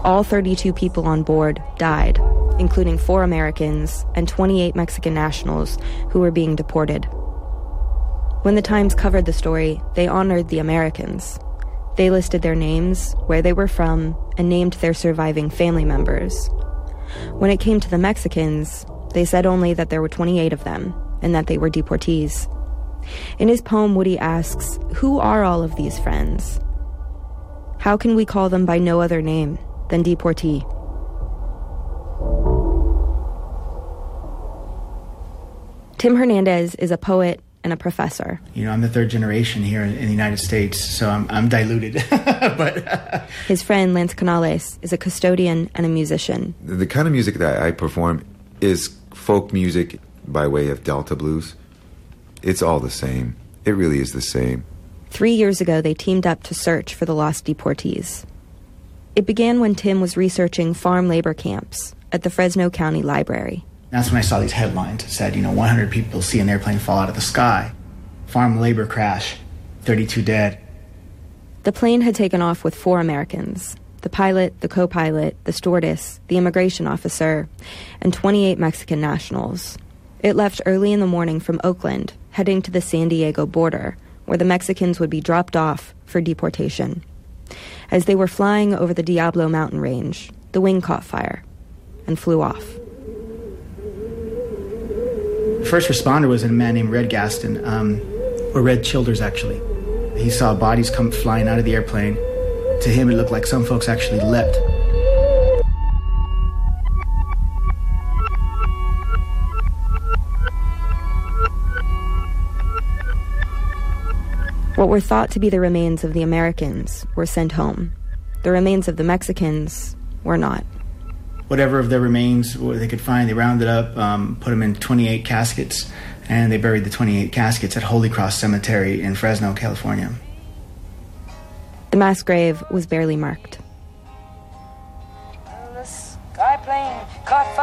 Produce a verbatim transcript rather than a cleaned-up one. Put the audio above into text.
All thirty-two people on board died, including four Americans and twenty-eight Mexican nationals who were being deported. When the Times covered the story, they honored the Americans. They listed their names, where they were from, and named their surviving family members. When it came to the Mexicans, they said only that there were twenty-eight of them, and that they were deportees. In his poem, Woody asks, who are all of these friends? How can we call them by no other name than deportee? Tim Hernandez is a poet and a professor. You know, I'm the third generation here in, in the United States, so I'm, I'm diluted. but uh... His friend Lance Canales is a custodian and a musician. The kind of music that I perform is folk music by way of Delta blues. It's all the same. It really is the same. Three years ago, they teamed up to search for the lost deportees. It began when Tim was researching farm labor camps at the Fresno County Library. That's when I saw these headlines that said, you know, one hundred people see an airplane fall out of the sky. Farm labor crash, thirty-two dead. The plane had taken off with four Americans, the pilot, the co-pilot, the stewardess, the immigration officer, and twenty-eight Mexican nationals. It left early in the morning from Oakland, heading to the San Diego border, where the Mexicans would be dropped off for deportation. As they were flying over the Diablo mountain range, the wing caught fire and flew off. The first responder was a man named Red Gaston, um, or Red Childers, actually. He saw bodies come flying out of the airplane. To him, it looked like some folks actually leapt. What were thought to be the remains of the Americans were sent home. The remains of the Mexicans were not. Whatever of their remains they could find, they rounded up, um, put them in twenty-eight caskets, and they buried the twenty-eight caskets at Holy Cross Cemetery in Fresno, California. The mass grave was barely marked. The sky plane caught fire.